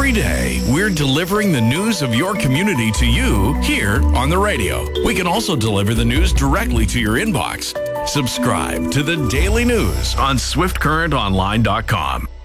Every day, we're delivering the news of your community to you here on the radio. We can also deliver the news directly to your inbox. Subscribe to the Daily News on SwiftCurrentOnline.com.